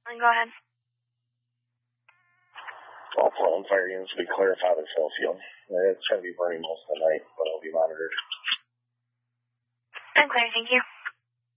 Go ahead. All Portland fire units will be clear of Father Philfield. It's going to be burning most of the night, but it'll be monitored. I'm clear, thank you.